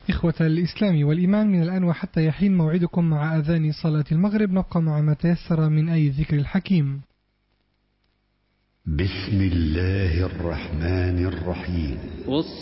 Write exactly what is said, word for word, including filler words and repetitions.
إخوة الإسلام والإيمان، من الآن وحتى يحين موعدكم مع أذان صلاة المغرب، نبقى مع ما تيسر من أي ذكر الحكيم. بسم الله الرحمن الرحيم.